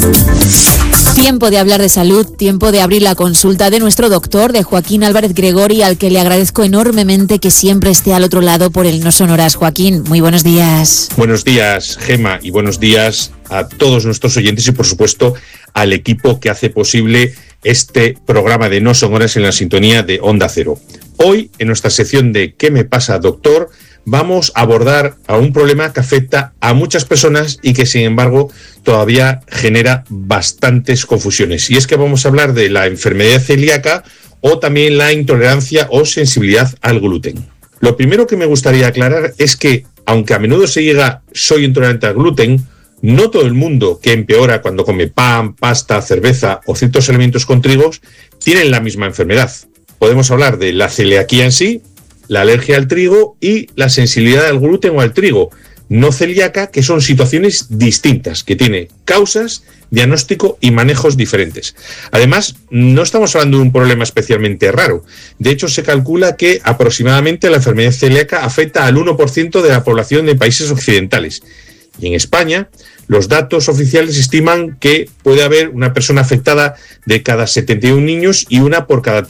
Tiempo de hablar de salud, tiempo de abrir la consulta de nuestro doctor, de Joaquín Álvarez Gregori, al que le agradezco enormemente que siempre esté al otro lado por el No Sonoras. Joaquín, muy buenos días. Buenos días, Gema, y buenos días a todos nuestros oyentes y, por supuesto, al equipo que hace posible este programa de No Sonoras en la sintonía de Onda Cero. Hoy, en nuestra sección de ¿Qué me pasa, doctor?, vamos a abordar a un problema que afecta a muchas personas y que, sin embargo, todavía genera bastantes confusiones. Y es que vamos a hablar de la enfermedad celíaca o también la intolerancia o sensibilidad al gluten. Lo primero que me gustaría aclarar es que, aunque a menudo se diga soy intolerante al gluten, no todo el mundo que empeora cuando come pan, pasta, cerveza o ciertos alimentos con trigos tienen la misma enfermedad. Podemos hablar de la celiaquía en sí, la alergia al trigo y la sensibilidad al gluten o al trigo no celíaca, que son situaciones distintas, que tienen causas, diagnóstico y manejos diferentes. Además, no estamos hablando de un problema especialmente raro. De hecho, se calcula que aproximadamente la enfermedad celíaca afecta al 1% de la población de países occidentales. Y en España, los datos oficiales estiman que puede haber una persona afectada de cada 71 niños y una por cada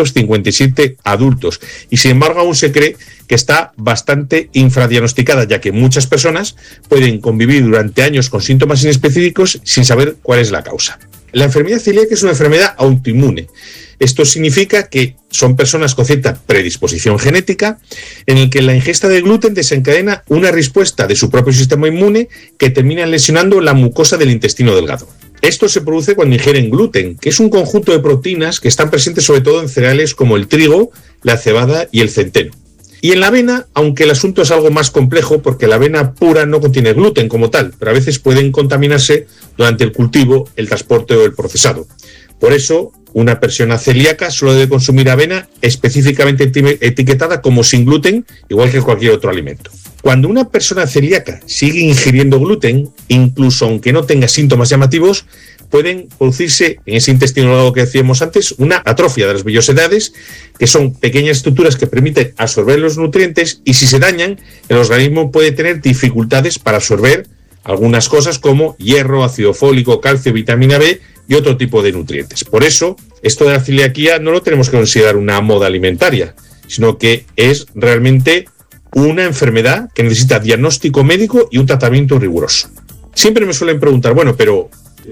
357 adultos. Y sin embargo, aún se cree que está bastante infradiagnosticada, ya que muchas personas pueden convivir durante años con síntomas inespecíficos sin saber cuál es la causa. La enfermedad celíaca es una enfermedad autoinmune. Esto significa que son personas con cierta predisposición genética en el que la ingesta de gluten desencadena una respuesta de su propio sistema inmune que termina lesionando la mucosa del intestino delgado. Esto se produce cuando ingieren gluten, que es un conjunto de proteínas que están presentes sobre todo en cereales como el trigo, la cebada y el centeno. Y en la avena, aunque el asunto es algo más complejo porque la avena pura no contiene gluten como tal, pero a veces pueden contaminarse durante el cultivo, el transporte o el procesado. Por eso, una persona celíaca solo debe consumir avena específicamente etiquetada como sin gluten, igual que cualquier otro alimento. Cuando una persona celíaca sigue ingiriendo gluten, incluso aunque no tenga síntomas llamativos, pueden producirse en ese intestino delgado que decíamos antes una atrofia de las vellosidades, que son pequeñas estructuras que permiten absorber los nutrientes, y si se dañan, el organismo puede tener dificultades para absorber algunas cosas como hierro, ácido fólico, calcio, vitamina B y otro tipo de nutrientes. Por eso, esto de la celiaquía no lo tenemos que considerar una moda alimentaria, sino que es realmente una enfermedad que necesita diagnóstico médico y un tratamiento riguroso. Siempre me suelen preguntar, bueno, pero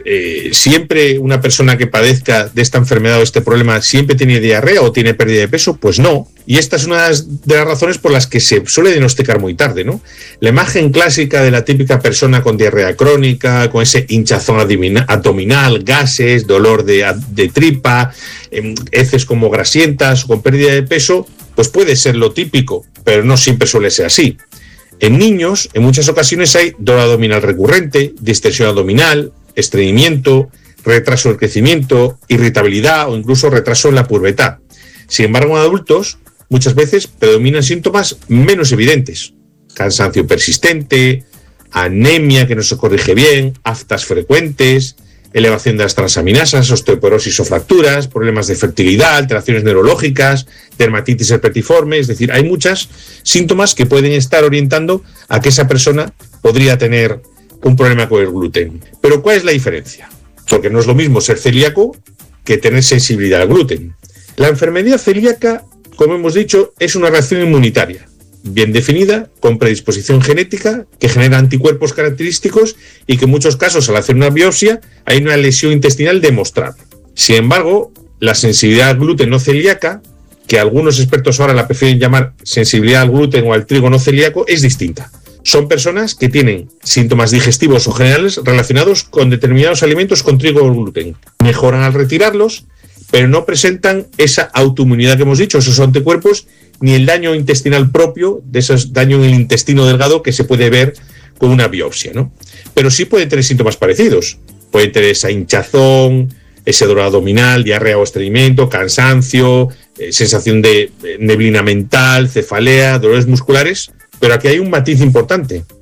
¿siempre una persona que padezca de esta enfermedad o este problema siempre tiene diarrea o tiene pérdida de peso? Pues no. Y esta es una de las razones por las que se suele diagnosticar muy tarde, ¿no? La imagen clásica de la típica persona con diarrea crónica, con ese hinchazón abdominal, gases, dolor de tripa, heces como grasientas o con pérdida de peso, pues puede ser lo típico, pero no siempre suele ser así. En niños, en muchas ocasiones hay dolor abdominal recurrente, distensión abdominal, estreñimiento, retraso del crecimiento, irritabilidad o incluso retraso en la pubertad. Sin embargo, en adultos muchas veces predominan síntomas menos evidentes: cansancio persistente, anemia que no se corrige bien, aftas frecuentes, elevación de las transaminasas, osteoporosis o fracturas, problemas de fertilidad, alteraciones neurológicas, dermatitis herpetiforme. Es decir, hay muchos síntomas que pueden estar orientando a que esa persona podría tener un problema con el gluten. Pero ¿cuál es la diferencia? Porque no es lo mismo ser celíaco que tener sensibilidad al gluten. La enfermedad celíaca, como hemos dicho, es una reacción inmunitaria bien definida, con predisposición genética, que genera anticuerpos característicos y que en muchos casos, al hacer una biopsia, hay una lesión intestinal demostrable. Sin embargo, la sensibilidad al gluten no celíaca, que algunos expertos ahora la prefieren llamar sensibilidad al gluten o al trigo no celíaco, es distinta. Son personas que tienen síntomas digestivos o generales relacionados con determinados alimentos con trigo o gluten. Mejoran al retirarlos, pero no presentan esa autoinmunidad que hemos dicho, esos anticuerpos, ni el daño intestinal propio, de esos daño en el intestino delgado que se puede ver con una biopsia, ¿no? Pero sí pueden tener síntomas parecidos. Pueden tener esa hinchazón, ese dolor abdominal, diarrea o estreñimiento, cansancio, sensación de neblina mental, cefalea, dolores musculares. Pero aquí hay un matiz importante.